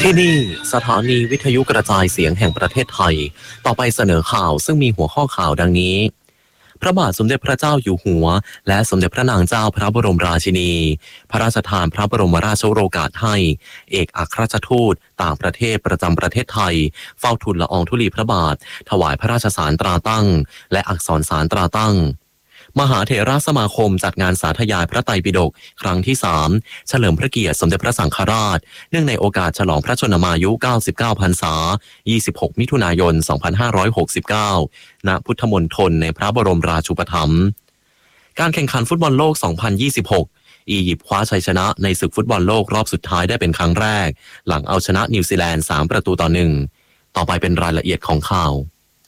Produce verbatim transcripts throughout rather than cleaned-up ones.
ที่นี่สถานีวิทยุกระจายเสียงแห่งประเทศไทยต่อไปเสนอข่าวซึ่งมีหัวข้อข่าวดังนี้พระบาทสมเด็จพระเจ้าอยู่หัวและสมเด็จพระนางเจ้าพระบรมราชินีพระราชทานพระบรมราชโองการให้เอกอัครราชทูตต่างประเทศประจำประเทศไทยเฝ้าทูลละอองธุลีพระบาทถวายพระราชสารตราตั้งและอักษรสารตราตั้งมหาเถรสมาคมจัดงานสาธยายพระไตรปิฎกครั้งที่สามเฉลิมพระเกียรติสมเด็จพระสังฆราชเนื่องในโอกาสฉลองพระชนมายุเก้าสิบเก้าพรรษายี่สิบหกมิถุนายนสองพันห้าร้อยหกสิบเก้าณพุทธมณฑลในพระบรมราชูปถัมภ์การแข่งขันฟุตบอลโลกสองพันยี่สิบหกอียิปต์คว้าชัยชนะในศึกฟุตบอลโลกรอบสุดท้ายได้เป็นครั้งแรกหลังเอาชนะนิวซีแลนด์สามประตูต่อหนึ่งต่อไปเป็นรายละเอียดของข่าว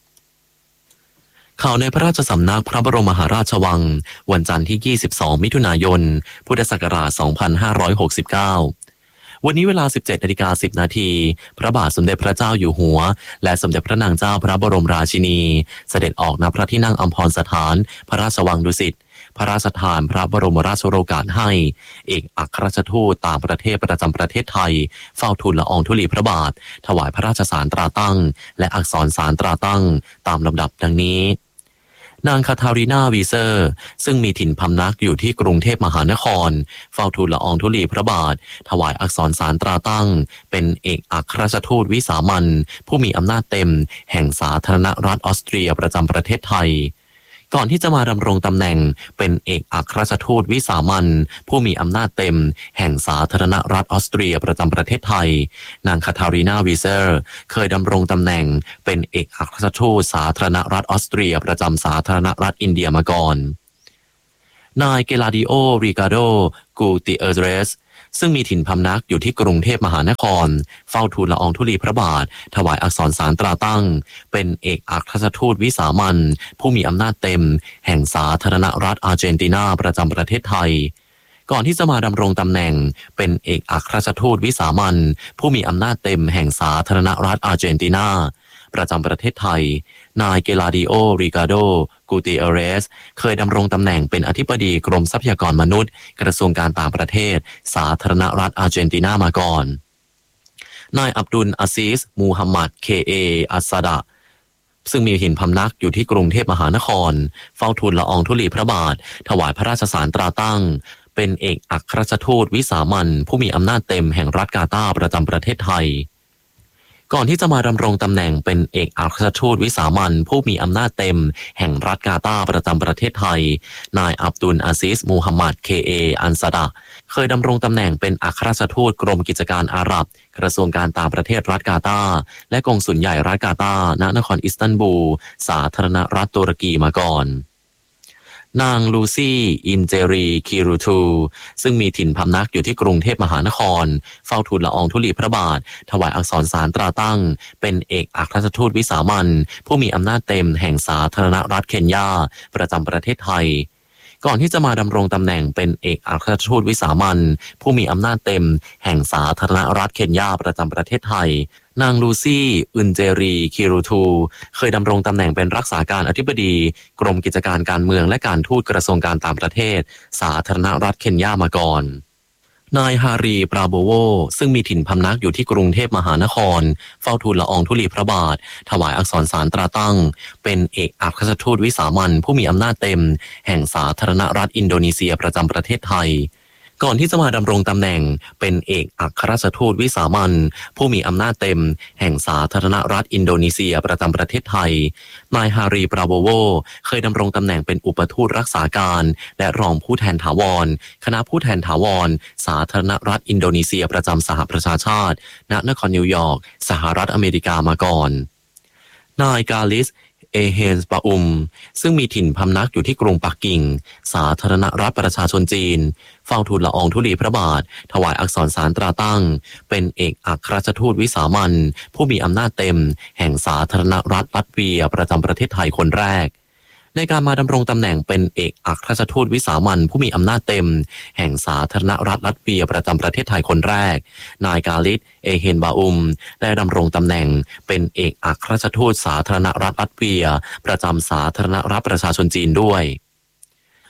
ข่าวในพระราชสำนักพระบรมมหาราชวังวันจันทร์ที่ยี่สิบสองมิถุนายนพุทธศักราชสองพันห้าร้อยหกสิบเก้าวันนี้เวลา สิบเจ็ดนาฬิกาสิบนาทีพระบาทสมเด็จพระเจ้าอยู่หัวและสมเด็จพระนางเจ้าพระบรมราชินีเสด็จออกณพระที่นั่งอัมพรสถานพระราชวังดุสิตพระราชทานพระบรมราชโองการให้เอกอัครราชทูตต่างประเทศประจำประเทศไทยเฝ้าทูลละอองธุลีพระบาทถวายพระราชสารตราตั้งและอักษรสารตราตั้งตามลำดับดังนี้นางคาทารีนาวีเซอร์ซึ่งมีถิ่นพำนักอยู่ที่กรุงเทพมหานครเฝ้าทูลละอองธุลีพระบาทถวายอักษรสารตราตั้งเป็นเอกอัครราชทูตวิสามัญผู้มีอำนาจเต็มแห่งสาธารณรัฐออสเตรียประจำประเทศไทยก่อนที่จะมาดำรงตำแหน่งเป็นเอกอัครราชทูตวิสามัญผู้มีอำนาจเต็มแห่งสาธารณรัฐออสเตรียประจำประเทศไทยนางคาทารีนาวีเซอร์เคยดำรงตำแหน่งเป็นเอกอัครราชทูตสาธารณรัฐออสเตรียประจำสาธารณรัฐอินเดียมาก่อนนายเกลาดิโอริกาโดกูติเอเรสซึ่งมีถิ่นพำนักอยู่ที่กรุงเทพมหานครเฝ้าทูลละอองธุลีพระบาทถวายอักษรสารตราตั้งเป็นเอกอัครราชทูตวิสามัญผู้มีอำนาจเต็มแห่งสาธารณรัฐอาร์เจนตินาประจำประเทศไทยก่อนที่จะมาดำรงตำแหน่งเป็นเอกอัครราชทูตวิสามัญผู้มีอำนาจเต็มแห่งสาธารณรัฐอาร์เจนตินาประจำประเทศไทยนายเกลาดิโอริกาโดกูติเอเรสเคยดำรงตำแหน่งเป็นอธิบดีกรมทรัพยากรมนุษย์กระทรวงการต่างประเทศสาธารณรัฐอาร์เจนตินามาก่อนนายอับดุลอาซีสมูฮัมหมัดเคเออัสซาดะซึ่งมีถิ่นพำนักอยู่ที่กรุงเทพมหานครเฝ้าทูลละอองธุลีพระบาทถวายพระราชสารตราตั้งเป็นเอกอัครราชทูตวิสามัญผู้มีอำนาจเต็มแห่งรัฐกาตาร์ประจำประเทศไทยก่อนที่จะมาดำรงตำแหน่งเป็นเอกอัครราชทูตวิสามัญผู้มีอำนาจเต็มแห่งรัฐกาตาร์ประจำประเทศไทยนายอับดุลอาซิสมูฮัมหมัดเคเออันซาดะเคยดำรงตำแหน่งเป็นอัครราชทูตกรมกิจการอาหรับกระทรวงการต่างประเทศรัฐกาตาร์และกงสุลใหญ่รัฐกาตาร์ณนครอิสตันบูลสาธารณรัฐตุรกีมาก่อนนางลูซี่อินเจรีคิรูทูซึ่งมีถิ่นพำนักอยู่ที่กรุงเทพมหานครเฝ้าทูลละอองธุลีพระบาทถวายอักษรสารตราตั้งเป็นเอกอัครราชทูตวิสามัญผู้มีอำนาจเต็มแห่งสาธารณรัฐเคนยาประจำประเทศไทยก่อนที่จะมาดำรงตำแหน่งเป็นเอกอัครราชทูตวิสามัญผู้มีอำนาจเต็มแห่งสาธารณรัฐเคนยาประจำประเทศไทยนางลูซี่อึนเจรีคิรูทูเคยดำรงตำแหน่งเป็นรักษาการอธิบดีกรมกิจการการเมืองและการทูตกระทรวงการต่างประเทศสาธารณรัฐเคนยามาก่อนนายฮารีปราโบโวซึ่งมีถิ่นพำนักอยู่ที่กรุงเทพมหานครเฝ้าทูลละอองธุลีพระบาทถวายอักษรสารตราตั้งเป็นเอกอัครราชทูตวิสามัญผู้มีอำนาจเต็มแห่งสาธารณรัฐอินโดนีเซียประจำประเทศไทยก่อนที่จะมาดำรงตำแหน่งเป็นเอกอัครราชทูตวิสามัญผู้มีอำนาจเต็มแห่งสาธารณรัฐอินโดนีเซียประจำประเทศไทยนายฮารีปราโบโวเคยดำรงตำแหน่งเป็นอุปทูตรักษาการและรองผู้แทนถาวรคณะผู้แทนถาวรสาธารณรัฐอินโดนีเซียประจำสหประชาชาติณนครนิวยอร์กสหรัฐอเมริกามาก่อนนายกาลิสเอเฮนส์ปาอุมซึ่งมีถิ่นพำนักอยู่ที่กรุงปักกิ่งสาธารณรัฐประชาชนจีนเฝ้าทูลละอองธุลีพระบาทถวายอักษรสารตราตั้งเป็นเอกอัครราชทูตวิสามัญผู้มีอำนาจเต็มแห่งสาธารณรัฐลัตเวียประจำประเทศไทยคนแรกในการมาดำรงตำแหน่งเป็นเอกอัครราชทูตวิสามัญผู้มีอำนาจเต็มแห่งสาธารณรัฐลัตเวียประจำประเทศไทยคนแรกนายกาลิสเอเฮนบาอุมได้ดำรงตำแหน่งเป็นเอกอัครราชทูตสาธารณรัฐลัตเวียประจำสาธารณรัฐประชาชนจีนด้วย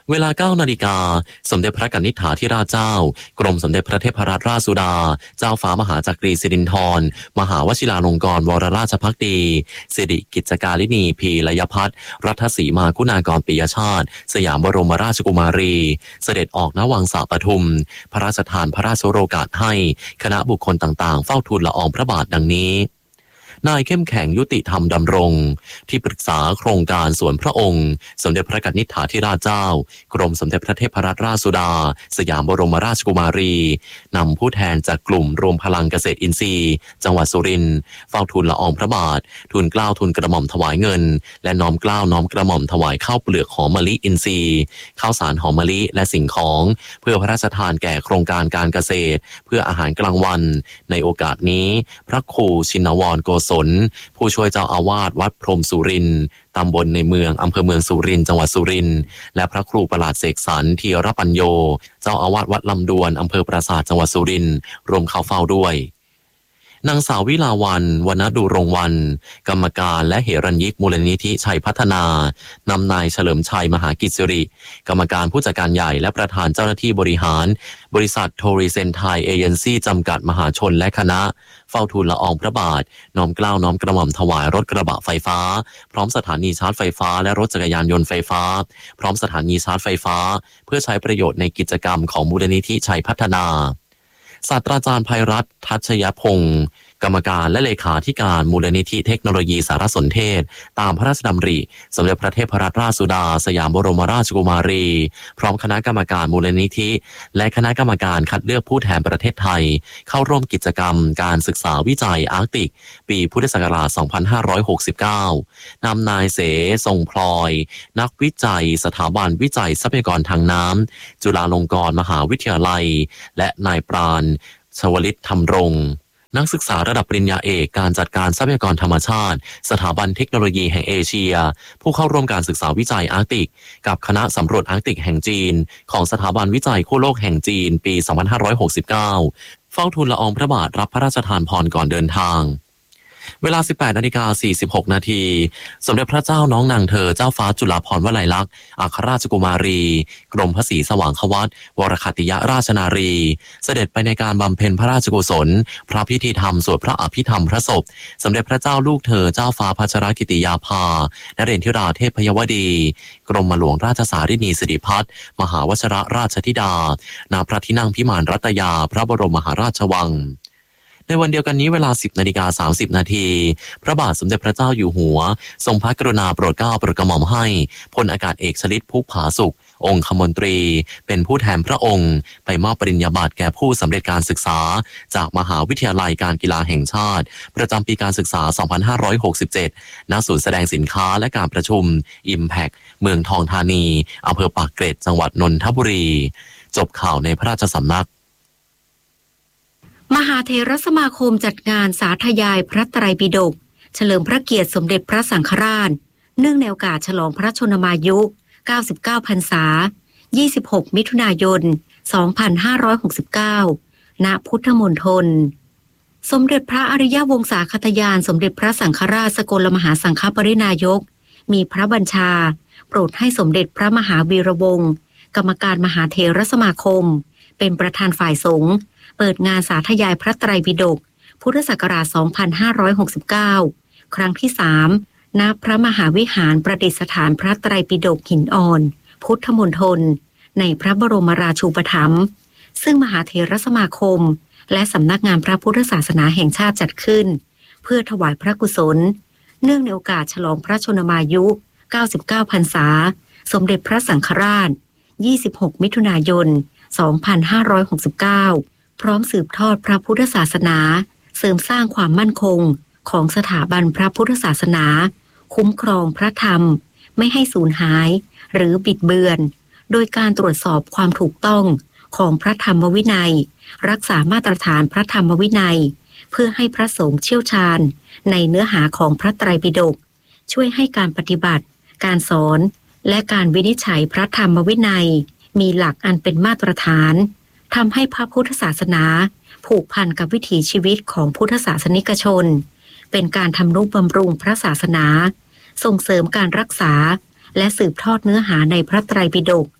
เวลา เก้า นาฬิกาสมเด็จพระกนิษฐาธิราชเจ้ากรมสมเด็จพระเทพรัตนราชสุดาเจ้าฟ้ามหาจักรีสิรินธรมหาวชิราลงกรณ์วรราชภักดีสิริกิจการินีพีลยพัฒน์รัฐสีมาคุณากรปิยชาติสยามบรมราชกุมารีเสด็จออกณวังสาปทุมพระราชทานพระราชโอรกาสให้คณะบุคคลต่างๆเฝ้าทูลละอองพระบาทดังนี้นายเข้มแข็งยุติธรรมดำรงที่ปรึกษาโครงการสวนพระองค์สมเด็จพระกนิษฐาธิราชเจ้ากรมสมเด็จพระเทพรัตนราชสุดาสยามบรมราชกุมารีนำผู้แทนจากกลุ่มรวมพลังเกษตรอินทรีย์จังหวัดสุรินทร์เฝ้าทูลละอองพระบาททูลเกล้าทูลกระหม่อมถวายเงินและน้อมเกล้าน้อมกระหม่อมถวายข้าวเปลือกหอมมะลิอินทรีย์ข้าวสารหอมมะลิและสิ่งของเพื่อพระราชทานแก่โครงการการเกษตรเพื่ออาหารกลางวันในโอกาสนี้พระครูชินวรโกศลผู้ช่วยเจ้าอาวาสวัดพรหมสุรินทร์ตำบลในเมืองอำเภอเมืองสุรินทร์จังหวัดสุรินทร์และพระครูประหลาดเสกสรรธีรปัญโยเจ้าอาวาสวัดลำดวนอำเภอปราสาทจังหวัดสุรินทร์รวมเข้าเฝ้าด้วยนางสาววิลาวันวรรณดูรงวันกรรมการและเหรัญยิกมูลนิธิชัยพัฒนานำนายเฉลิมชัยมหากิจสิริกรรมการผู้จัดการใหญ่และประธานเจ้าหน้าที่บริหารบริษัทโทริเซนไทยเอเจนซี่จำกัดมหาชนและคณะเฝ้าทูลละอองพระบาทน้อมเกล้าน้อมกระหม่อมถวายรถกระบะไฟฟ้าพร้อมสถานีชาร์จไฟฟ้าและรถจักรยานยนต์ไฟฟ้าพร้อมสถานีชาร์จไฟฟ้าเพื่อใช้ประโยชน์ในกิจกรรมของมูลนิธิชัยพัฒนาศาสตราจารย์ภัยรัตน์ทัชยพงศ์กรรมการและเลขาธิการมูลนิธิเทคโนโลยีสารสนเทศตามพระราชดำริสมเด็จพระเทพรัตนราชสุดาสยามบรมราชกุมารีพร้อมคณะกรรมการมูลนิธิและคณะกรรมการคัดเลือกผู้แทนประเทศไทยเข้าร่วมกิจกรรมการศึกษาวิจัยอาร์กติกปีพุทธศักราช สองพันห้าร้อยหกสิบเก้า นำนายเสทรงพลอยนักวิจัยสถาบันวิจัยทรัพยากรทางน้ำจุฬาลงกรณ์มหาวิทยาลัยและนายปราณชวลิตธรรมรงค์นักศึกษาระดับปริญญาเอกการจัดการทรัพยากรธรรมชาติสถาบันเทคโนโลยีแห่งเอเชียผู้เข้าร่วมการศึกษาวิจัยอาร์กติกกับคณะสำรวจอาร์กติกแห่งจีนของสถาบันวิจัยขั้วโลกแห่งจีนปี สองพันห้าร้อยหกสิบเก้า เฝ้าทูลละอองพระบาทรับพระราชทานพรก่อนเดินทางเวลา สิบแปดนาฬิกาสี่สิบหกนาทีสมเด็จพระเจ้าน้องนางเธอเจ้าฟ้าจุฬาภรณ์วลัยลักษณ์อัครราชกุมารีกรมพระศรีสว่างควัตรวรคติยราชนารีเสด็จไปในการบำเพ็ญพระราชกุศลพระพิธีธรรมสวดพระอภิธรรมพระศพสมเด็จพระเจ้าลูกเธอเจ้าฟ้าพัชรกิติยาภานเรนทิราเทพยวดีกรมหลวงราชสารินีสิริพัฒน์มหาวชรราชธิดาณพระที่นั่งพิมานรัตยาพระบรมมหาราชวังในวันเดียวกันนี้เวลา สิบนาฬิกาสามสิบนาทีพระบาทสมเด็จพระเจ้าอยู่หัวทรงพระกรุณาโปรดเกล้าโปรดกระหม่อมให้พลอากาศเอกชลิต พุกผาสุของคมนตรีเป็นผู้แทนพระองค์ไปมอบปริญญาบัตรแก่ผู้สำเร็จการศึกษาจากมหาวิทยาลัยการกีฬาแห่งชาติประจำปีการศึกษา สองพันห้าร้อยหกสิบเจ็ด ณ ศูนย์แสดงสินค้าและการประชุม Impact เมืองทองธานีอำเภอปากเกร็ดจังหวัดนนทบุรีจบข่าวในพระราชสำนักมหาเถรสมาคมจัดงานสาธยายพระไตรปิฎกเฉลิมพระเกียรติสมเด็จพระสังฆราชเนื่องในโอกาสฉลองพระชนมายุเก้าสิบเก้าพรรษายี่สิบหกมิถุนายนสองพันห้าร้อยหกสิบเก้าณพุทธมณฑลสมเด็จพระอริยวงศาคตยานสมเด็จพระสังฆราชสกลมหาสังฆปรินายกมีพระบัญชาโปรดให้สมเด็จพระมหาวีระวงศ์กรรมการมหาเถรสมาคมเป็นประธานฝ่ายสงฆ์เปิดงานสาธยายพระไตรปิฎกพุทธศักราช สองพันห้าร้อยหกสิบเก้า ครั้งที่ สาม ณ พระมหาวิหารประดิษฐานพระไตรปิฎกหินอ่อนพุทธมณฑลในพระบรมราชูปถัมภ์ซึ่งมหาเถรสมาคมและสำนักงานพระพุทธศาสนาแห่งชาติจัดขึ้นเพื่อถวายพระกุศลเนื่องในโอกาสฉลองพระชนมายุเก้าสิบเก้าพรรษาสมเด็จพระสังฆราชยี่สิบหกมิถุนายนสองพันห้าร้อยหกสิบเก้าพร้อมสืบทอดพระพุทธศาสนาเสริมสร้างความมั่นคงของสถาบันพระพุทธศาสนาคุ้มครองพระธรรมไม่ให้สูญหายหรือบิดเบือนโดยการตรวจสอบความถูกต้องของพระธรรมวินัยรักษามาตรฐานพระธรรมวินัยเพื่อให้พระสงฆ์เชี่ยวชาญในเนื้อหาของพระไตรปิฎกช่วยให้การปฏิบัติการสอนและการวินิจฉัยพระธรรมวินัยมีหลักอันเป็นมาตรฐานทำให้พระพุทธศาสนาผูกพันกับวิถีชีวิตของพุทธศาสนิกชนเป็นการทำนุบำรุงพระศาสนาส่งเสริมการรักษาและสืบทอดเนื้อหาในพระไตรปิฎก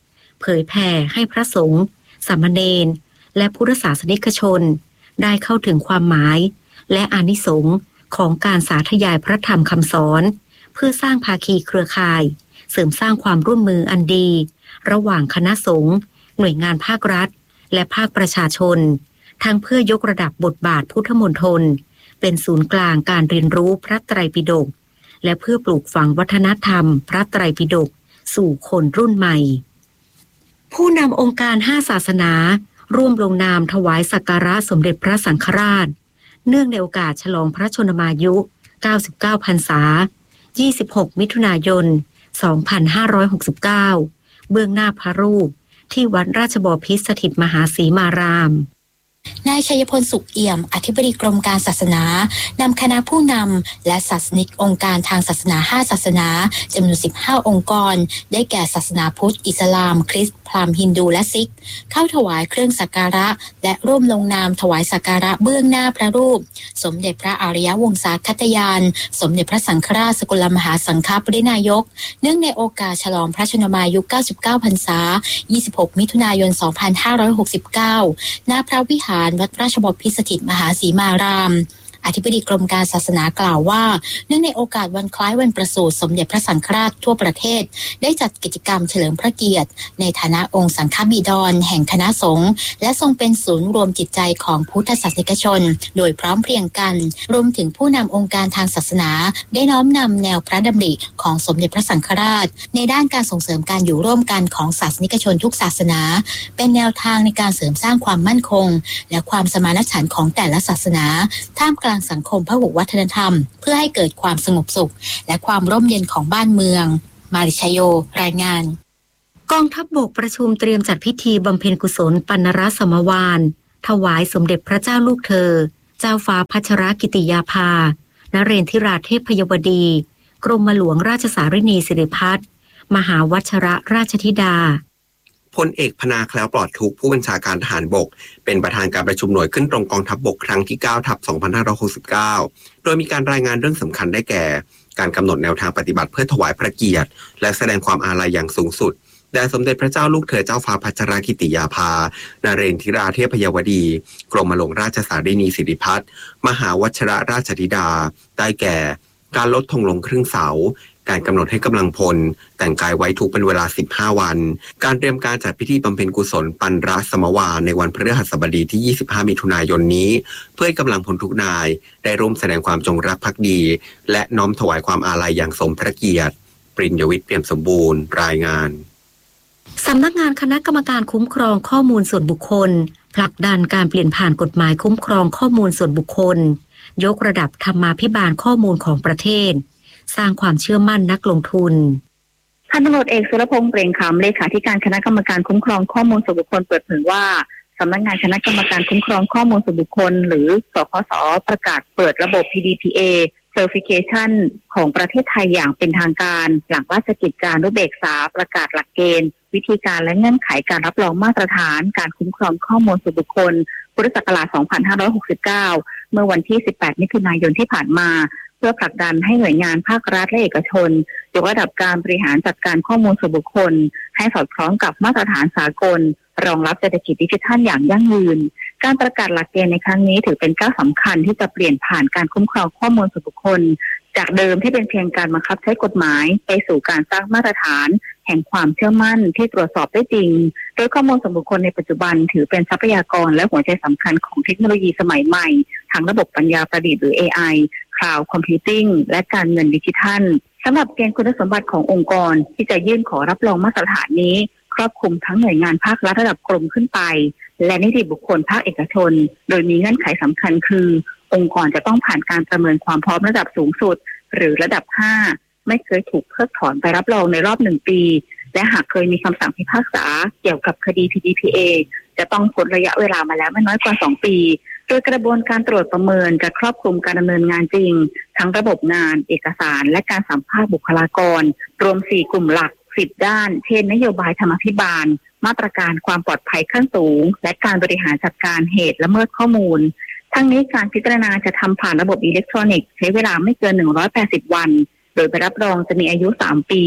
เผยแผ่ให้พระสงฆ์สามเณรและพุทธศาสนิกชนได้เข้าถึงความหมายและอานิสงส์ของการสาธยายพระธรรมคำสอนเพื่อสร้างภาคีเครือข่ายเสริมสร้างความร่วมมืออันดีระหว่างคณะสงฆ์หน่วยงานภาครัฐและภาคประชาชนทั้งเพื่อยกระดับบทบาทพุทธมณฑลเป็นศูนย์กลางการเรียนรู้พระไตรปิฎกและเพื่อปลูกฝังวัฒนธรรมพระไตรปิฎกสู่คนรุ่นใหม่ผู้นำองค์การห้าศาสนาร่วมลงนามถวายสักการะสมเด็จพระสังฆราชเนื่องในโอกาสฉลองพระชนมายุเก้าสิบเก้าพรรษายี่สิบหกมิถุนายนสองพันห้าร้อยหกสิบเก้าเบื้องหน้าพระรูปที่วัดราชบพิตรสถิตมหาสีมารามนายชัยพลสุขเอี่ยมอธิบดีกรมการศาสนานำคณะผู้นำและศาสนิกองค์การทางศาสนาห้าศาสนาจำนวนสิบห้าองค์กรได้แก่ศาสนาพุทธอิสลามคริสต์พราหมณ์ฮินดูและซิกเข้าถวายเครื่องสักการะและร่วมลงนามถวายสักการะเบื้องหน้าพระรูปสมเด็จพระอริยวงศาคัตยานสมเด็จพระสังฆราชสกลมหาสังฆปรินายกเนื่องในโอกาสฉลองพระชนมายุเก้าสิบเก้าพรรษายี่สิบหกมิถุนายนสองพันห้าร้อยหกสิบเก้าณพระวิหารวัดราชบพิตรสถิตมหาสีมารามอธิบดีกรมการศาสนากล่าวว่าเนื่องในโอกาสวันคล้ายวันประสูติสมเด็จพระสังฆราชทั่วประเทศได้จัดกิจกรรมเฉลิมพระเกียรติในฐานะองค์สังฆบิดรแห่งคณะสงฆ์และทรงเป็นศูนย์รวมจิตใจของพุทธศาสนิกชนโดยพร้อมเพรียงกันรวมถึงผู้นำองค์การทางศาสนาได้น้อมนำแนวพระดำริของสมเด็จพระสังฆราชในด้านการส่งเสริมการอยู่ร่วมกันของศาสนิกชนทุกศาสนาเป็นแนวทางในการเสริมสร้างความมั่นคงและความสมานฉันท์ของแต่ละศาสนาท่ามกลางสังคมพหุวัฒนธรรมเพื่อให้เกิดความสงบสุขและความร่มเย็นของบ้านเมืองมาริชโยรายงานกองทัพบกประชุมเตรียมจัดพิธีบำเพ็ญกุศลปัณรสมวานถวายสมเด็จพระเจ้าลูกเธอเจ้าฟ้าพัชรกิติยาภานเรนทิราเทพยวดีกรมหลวงราชสารินีสิริพัฒน์มหาวัชรราชธิดาพลเอกพนาแคล้วปลอดทุกข์ผู้บัญชาการทหารบกเป็นประธานการประชุมหน่วยขึ้นตรงกองทัพบกครั้งที่เก้าทับสองพันห้าร้อยหกสิบเก้าโดยมีการรายงานเรื่องสำคัญได้แก่การกำหนดแนวทางปฏิบัติเพื่อถวายพระเกียรติและแสดงความอาลัยอย่างสูงสุดแด่สมเด็จพระเจ้าลูกเธอเจ้าฟ้าพัชรกิติยาภานเรนทิราเทพยวดีกรมหลวงราชสารินีสิริพัฒน์มหาวัชรราชธิดาได้แก่การลดธงลงครึ่งเสาการกำหนดให้กำลังพลแต่งกายไว้ทุกเป็นเวลาสิบห้าวันการเตรียมการจัดพิธีบำเพ็ญกุศลปัณรสมวาในวันพฤหัสบดีที่ยี่สิบห้ามิถุนายนนี้เพื่อให้กำลังพลทุกนายได้ร่วมแสดงความจงรักภักดีและน้อมถวายความอาลัยอย่างสมพระเกียรติปริญญวิทย์เปี่ยมสมบูรณ์รายงานสำนักงานคณะกรรมการคุ้มครองข้อมูลส่วนบุคคลผลักดันการเปลี่ยนผ่านกฎหมายคุ้มครองข้อมูลส่วนบุคคลยกระดับธรรมาภิบาลข้อมูลของประเทศสร้างความเชื่อมั่นนักลงทุนพันตำรวจเอกสุรพงษ์เปล่งขำเลขาธิการคณะกรรมการคุ้มครองข้อมูลส่วนบุคคลเปิดเผยว่าสำนักงานคณะกรรมการคุ้มครองข้อมูลส่วนบุคคลหรือสคส.ประกาศเปิดระบบ พี ดี พี เอ Certification ของประเทศไทยอย่างเป็นทางการหลังราชกิจจานุเบกษาประกาศหลักเกณฑ์วิธีการและเงื่อนไขการรับรองมาตรฐานการคุ้มครองข้อมูลส่วนบุคคลพุทธศักราชสองพันห้าร้อยหกสิบเก้าเมื่อวันที่สิบแปดมิถุนายนที่ผ่านมาเพื่อผลักดันให้หน่วยงานภาครัฐและเอกชนยกระดับการบริหารจัดการข้อมูลส่วนบุคคลให้สอดคล้องกับมาตรฐานสากลรองรับเศรษฐกิจดิจิทัลอย่างยั่งยืนการประกาศหลักเกณฑ์ในครั้งนี้ถือเป็นก้าวสำคัญที่จะเปลี่ยนผ่านการคุ้มครองข้อมูลส่วนบุคคลจากเดิมที่เป็นเพียงการบังคับใช้กฎหมายไปสู่การสร้างมาตรฐานแห่งความเชื่อมั่นที่ตรวจสอบได้จริงโดยข้อมูลส่วนบุคคลในปัจจุบันถือเป็นทรัพยากรและหัวใจสำคัญของเทคโนโลยีสมัยใหม่ทั้งระบบปัญญาประดิษฐ์หรือ เอ ไอ Cloud Computing และการเงินดิจิทัลสำหรับเกณฑ์คุณสมบัติขององค์กรที่จะยื่นขอรับรองมาตรฐานนี้ครอบคลุมทั้งหน่วยงานภาครัฐระดับกรมขึ้นไปและนิติบุคคลภาคเอกชนโดยมีเงื่อนไขสำคัญคือองค์กรจะต้องผ่านการประเมินความพร้อมระดับสูงสุดหรือระดับห้าไม่เคยถูกเพิกถอนไปรับรองในรอบหนึ่งปีและหากเคยมีคำสั่งพิพากษาเกี่ยวกับคดี พี ดี พี เอ จะต้องพ้นระยะเวลามาแล้วไม่น้อยกว่าสองปีโดยกระบวนการตรวจประเมินจะครอบคลุมการดำเนินงานจริงทั้งระบบงานเอกสารและการสัมภาษณ์บุคลากรรวมสี่กลุ่มหลักสิบด้านเช่นนโยบายธรรมาภิบาลมาตรการความปลอดภัยขั้นสูงและการบริหารจัดการเหตุละเมิดข้อมูลทั้งนี้การพิจารณาจะทำผ่านระบบอิเล็กทรอนิกส์ใช้เวลาไม่เกินหนึ่งร้อยแปดสิบวันโดยใบรับรองจะมีอายุสามปี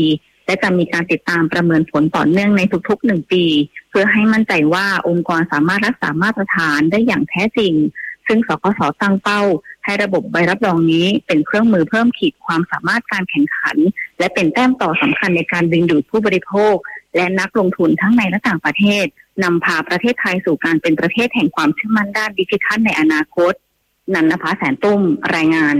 และจะมีการติดตามประเมินผลต่อเนื่องในทุกๆหนึ่งปีเพื่อให้มั่นใจว่าองค์กรสามารถรักษามาตรฐานได้อย่างแท้จริงซึ่งสคสตั้งเป้าให้ระบบใบรับรองนี้เป็นเครื่องมือเพิ่มขีดความสามารถการแข่งขันและเป็นแต้มต่อสำคัญในการดึงดูดผู้บริโภคและนักลงทุนทั้งในและต่างประเทศนำพาประเทศไทยสู่การเป็นประเทศแห่งความเชื่อมั่นด้านดิจิทัลในอนาคตนันนภาแสนตุ้มรายงาน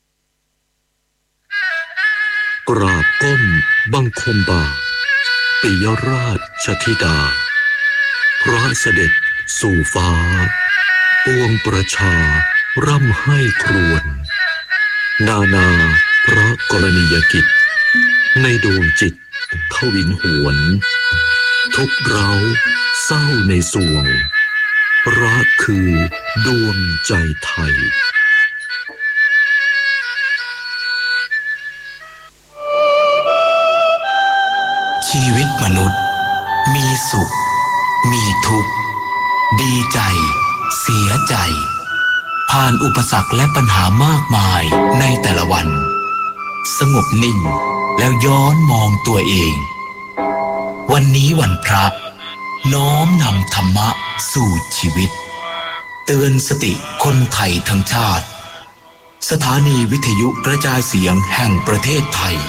กราบก้มบังคมบาทปิยราชธิดาพระเสด็จสู่ฟ้าปวงประชาร่ำให้ครวญนานาพระกรณียกิจในดวงจิตทวินหวนทุกเร้าเศร้าในสวงรักคือดวงใจไทยชีวิตมนุษย์มีสุขมีทุกข์ดีใจเสียใจผ่านอุปสรรคและปัญหามากมายในแต่ละวันสงบนิ่งแล้วย้อนมองตัวเองวันนี้วันพระน้อมนำธรรมะสู่ชีวิตเตือนสติคนไทยทั้งชาติสถานีวิทยุกระจายเสียงแห่งประเทศไทย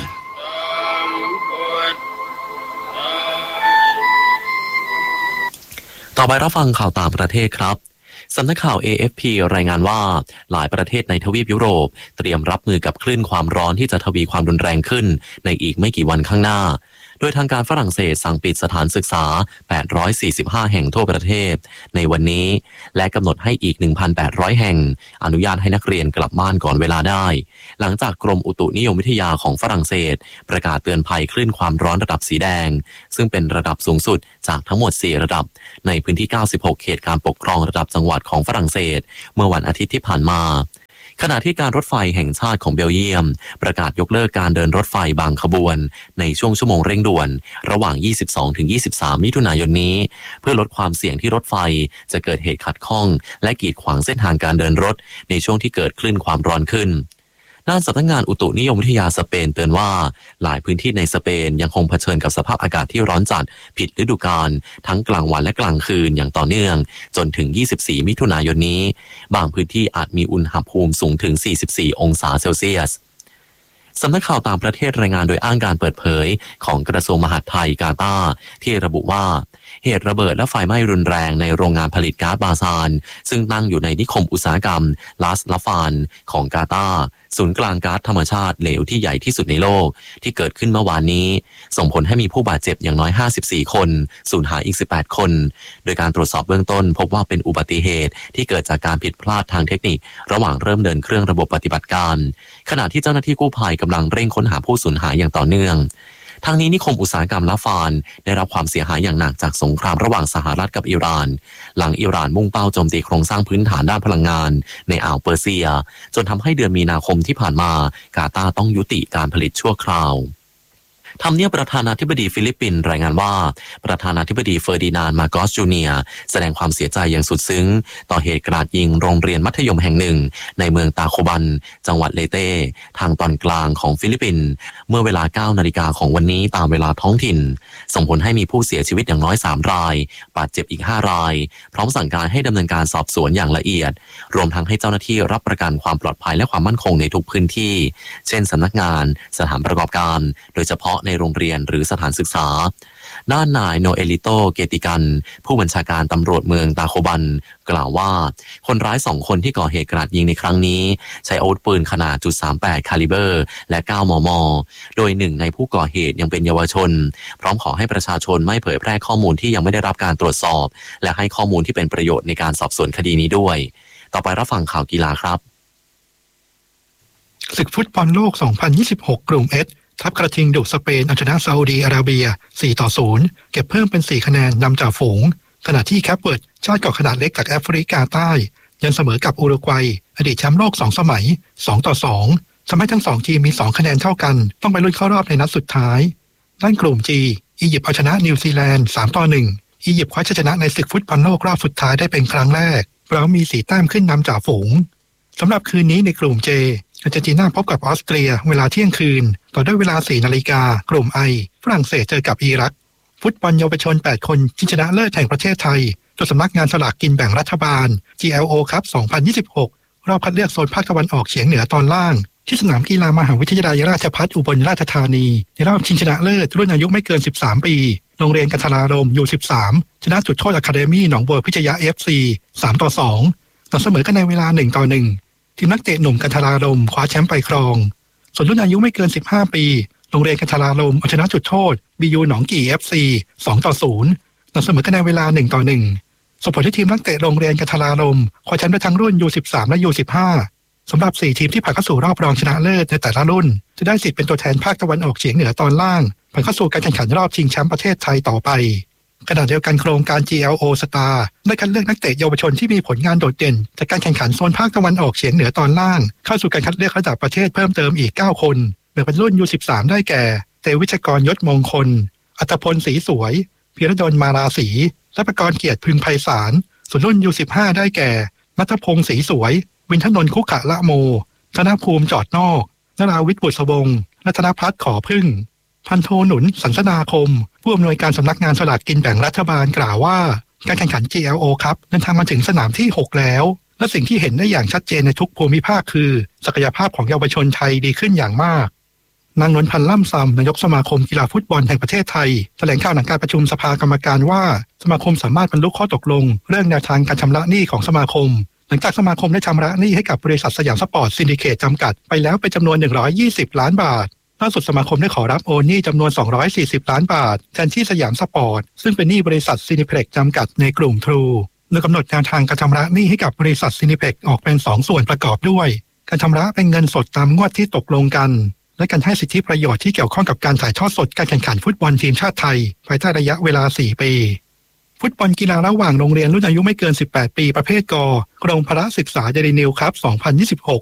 ต่อไปรับฟังข่าวต่างประเทศครับสำนักข่าว เอ เอฟ พี รายงานว่าหลายประเทศในทวีปยุโรปเตรียมรับมือกับคลื่นความร้อนที่จะทวีความรุนแรงขึ้นในอีกไม่กี่วันข้างหน้าโดยทางการฝรั่งเศสสั่งปิดสถานศึกษาแปดร้อยสี่สิบห้าแห่งทั่วประเทศในวันนี้และกำหนดให้อีก หนึ่งพันแปดร้อย แห่งอนุญาตให้นักเรียนกลับบ้านก่อนเวลาได้หลังจากกรมอุตุนิยมวิทยาของฝรั่งเศสประกาศเตือนภัยคลื่นความร้อนระดับสีแดงซึ่งเป็นระดับสูงสุดจากทั้งหมดสี่ระดับในพื้นที่เก้าสิบหกเขตการปกครองระดับจังหวัดของฝรั่งเศสเมื่อวันอาทิตย์ที่ผ่านมาขณะที่การรถไฟแห่งชาติของเบลเยียมประกาศยกเลิกการเดินรถไฟบางขบวนในช่วงชั่วโมงเร่งด่วนระหว่าง ยี่สิบสองถึงยี่สิบสาม มิถุนายนนี้เพื่อลดความเสี่ยงที่รถไฟจะเกิดเหตุขัดข้องและกีดขวางเส้นทางการเดินรถในช่วงที่เกิดคลื่นความร้อนขึ้นด้านสำนักงานอุตุนิยมวิทยาสเปนเตือนว่าหลายพื้นที่ในสเปนยังคงเผชิญกับสภาพอากาศที่ร้อนจัดผิดฤดูกาลทั้งกลางวันและกลางคืนอย่างต่อเนื่องจนถึงยี่สิบสี่มิถุนายนนี้บางพื้นที่อาจมีอุณหภูมิสูงถึงสี่สิบสี่องศาเซลเซียสสำนักข่าวต่างประเทศรายงานโดยอ้างการเปิดเผยของกระทรวงมหาดไทยกาตาร์ที่ระบุว่าเหตุระเบิดและไฟไหม้รุนแรงในโรงงานผลิตก๊าซบาซานซึ่งตั้งอยู่ในนิคมอุตสาหกรรมลาสลาฟานของกาตาร์ศูนย์กลางก๊าซธรรมชาติเหลวที่ใหญ่ที่สุดในโลกที่เกิดขึ้นเมื่อวานนี้ส่งผลให้มีผู้บาดเจ็บอย่างน้อยห้าสิบสี่คนสูญหายอีกสิบแปดคนโดยการตรวจสอบเบื้องต้นพบว่าเป็นอุบัติเหตุที่เกิดจากการผิดพลาดทางเทคนิคระหว่างเริ่มเดินเครื่องระบบปฏิบัติการขณะที่เจ้าหน้าที่กู้ภัยกำลังเร่งค้นหาผู้สูญหายอย่างต่อเนื่องทางนี้นิคมอุตสาหกรรมลาฟานได้รับความเสียหายอย่างหนักจากสงครามระหว่างสหรัฐกับอิหร่านหลังอิหร่านมุ่งเป้าโจมตีโครงสร้างพื้นฐานด้านพลังงานในอ่าวเปอร์เซียจนทำให้เดือนมีนาคมที่ผ่านมากาตาร์ต้องยุติการผลิตชั่วคราวทำเนียบประธานาธิบดีฟิลิปปินส์รายงานว่าประธานาธิบดีเฟอร์ดินานด์มาโกสจูเนียร์แสดงความเสียใจอย่างสุดซึ้งต่อเหตุกราดยิงโรงเรียนมัธยมแห่งหนึ่งในเมืองตาโคบันจังหวัดเลเต้ทางตอนกลางของฟิลิปปินส์เมื่อเวลา เก้านาฬิกาของวันนี้ตามเวลาท้องถิ่นส่งผลให้มีผู้เสียชีวิตอย่างน้อยสามรายบาดเจ็บอีกห้ารายพร้อมสั่งการให้ดำเนินการสอบสวนอย่างละเอียดรวมทั้งให้เจ้าหน้าที่รับประกันความปลอดภัยและความมั่นคงในทุกพื้นที่เช่นสำนักงานสถานประกอบการโดยเฉพาะในโรงเรียนหรือสถานศึกษาด้านนายโนเอลิโตเกติกันผู้บัญชาการตำรวจเมืองตาโคบันกล่าวว่าคนร้ายสองคนที่ก่อเหตุกราดยิงในครั้งนี้ใช้อาวุธปืนขนาดจุดสามแปดคาลิเบอร์และเก้ามมโดยหนึ่งในผู้ก่อเหตุยังเป็นเยาวชนพร้อมขอให้ประชาชนไม่เผยแพร่ข้อมูลที่ยังไม่ได้รับการตรวจสอบและให้ข้อมูลที่เป็นประโยชน์ในการสอบสวนคดีนี้ด้วยต่อไปรับฟังข่าวกีฬาครับศึกฟุตบอลโลกสองพันยี่สิบหกกลุ่ม Hทัพกระทิงดุสเปนเอาชนะซาอุดีอาระเบียสี่ต่อศูนย์เก็บเพิ่มเป็นสี่คะแนนนำจ่าฝูงขณะที่แคปเวิร์ดชาติเกาะขนาดเล็กจากแอฟริกาใต้ยันเสมอกับอุรุกวัยอดีตแชมป์โลกสองสมัยสองต่อสองทำให้ทั้งสองทีมมีสองคะแนนเท่ากันต้องไปลุ้นเข้ารอบในนัดสุดท้ายด้านกลุ่ม G อียิปต์เอาชนะนิวซีแลนด์สามต่อหนึ่งอียิปต์คว้าชัยชนะในศึกฟุตบอลโลกรอบสุดท้ายได้เป็นครั้งแรกพร้อมมีสี่แต้มขึ้นนำจ่าฝูงสำหรับคืนนี้ในกลุ่ม Jอาร์เจนตินาพบกับออสเตรียเวลาเที่ยงคืนต่อด้วยเวลา สี่นาฬิกากลุ่ม I ฝรั่งเศสเจอกับอิรักฟุตบอลเยาวชน แปด คนชิงชนะเลิศแห่งประเทศไทยโดยสำนักงานสลากกินแบ่งรัฐบาล จี แอล โอ ครับ สองพันยี่สิบหก รอบคัดเลือกโซนภาคตะวันออกเฉียงเหนือตอนล่างที่สนามกีฬามหาวิทยาลัยราชภัฏอุบลราชธานีในรอบชิงชนะเลิศรุ่นอายุไม่เกิน สิบสาม ปีโรงเรียนกันทรารม ยู สิบสาม ชนะจุดโทษอะคาเดมี่หนองบัวพิชยา เอฟ ซี สามต่อสองต่อเสมอกันในเวลาหนึ่งต่อหนึ่งทีมนักเตะหนุ่มกันทรารมคว้าแชมป์ไปครองส่วนรุ่นอายุไม่เกิน สิบห้า ปีโรงเรียนกันทรารมเอาชนะจุดโทษ บี ยู หนองกี่ เอฟ ซี สองต่อศูนย์ต่อเสมอกันในเวลาหนึ่งต่อหนึ่งส่งผลให้ทีมนักเตะโรงเรียนกันทรารมคว้าแชมป์ได้ทั้งรุ่น ยู สิบสาม และ ยู สิบห้า สำหรับสี่ทีมที่ผ่านเข้าสู่รอบรองชนะเลิศในแต่ละรุ่นจะได้สิทธิ์เป็นตัวแทนภาคตะวันออกเฉียงเหนือตอนล่างผ่านเข้าสู่การแข่งขันรอบชิงแชมป์ประเทศไทยต่อไปขณะเดียวกันโครงการ จี แอล โอ Star ได้คัดเลือกนักเตะเยาวชนที่มีผลงานโดดเด่นจากการแข่งขันโซนภาคตะวันออกเฉียงเหนือตอนล่างเข้าสู่การคัดเลือกระดับประเทศเพิ่มเติมอีกเก้าคนแบ่งเป็นรุ่น ยู สิบสาม ได้แก่เตวิชกรยศมงคลอัตพลศรีสวยพีรดลมาราศรีและประกรณ์เกียรติพึงไพศาลส่วนรุ่น ยู สิบห้า ได้แก่นัทพงศ์ศรีสวยวินทนนท์คุขะละโมธนภูมิจอดนอกนราวิทย์บุษวงศ์และธนพัฒน์ขอพึ่งพันโทหนุนสันสนาคมผู้อำนวยการสำนักงานสลากกินแบ่งรัฐบาลกล่าวว่าการแข่งขัน จี แอล โอ ครับเดินทางมาถึงสนามที่หกแล้วและสิ่งที่เห็นได้อย่างชัดเจนในทุกภูมิภาคคือศักยภาพของเยาวชนไทยดีขึ้นอย่างมากนางนวลพันธ์ล่ำซำนายกสมาคมกีฬาฟุตบอลแห่งประเทศไทยแถลงข่าวหลังการประชุมสภากรรมการว่าสมาคมสามารถบรรลุข้อตกลงเรื่องแนวทางการชำระหนี้ของสมาคมหลังจากสมาคมได้ชำระหนี้ให้กับบริษัทสยามสปอร์ตซินดิเคตจำกัดไปแล้วเป็นจำนวนหนึ่งร้อยยี่สิบล้านบาทล่าสุดสมาคมได้ขอรับโอนหนี้จำนวนสองร้อยสี่สิบล้านบาทแทนที่สยามสปอร์ตซึ่งเป็นหนี้บริษัทซินิเพล็กจำกัดในกลุ่มทรูโดยกำหนดแนวทางการชำระหนี้ให้กับบริษัทซินิเพล็กออกเป็นสองส่วนประกอบด้วยการชำระเป็นเงินสดตามงวดที่ตกลงกันและการให้สิทธิประโยชน์ที่เกี่ยวข้องกับการถ่ายทอดสดการแข่งขันฟุตบอลทีมชาติไทยภายใต้ระยะเวลาสี่ปีฟุตบอลกีฬาระหว่างโรงเรียนรุ่นอายุไม่เกินสิบแปดปีประเภทกกรมพละศึกษาเดลินิวครับสองพันยี่สิบหก